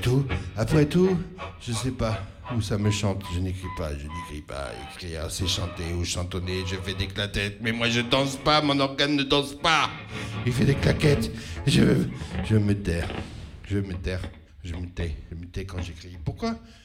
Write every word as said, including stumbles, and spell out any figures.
tout, après tout, je sais pas où ça me chante. Je n'écris pas, je n'écris pas. Écrire, c'est chanter ou chantonner. Je fais des claquettes, mais moi je danse pas. Mon organe ne danse pas. Il fait des claquettes. Je, je me taire. Je me taire. Je me tais. Je me tais quand j'écris. Pourquoi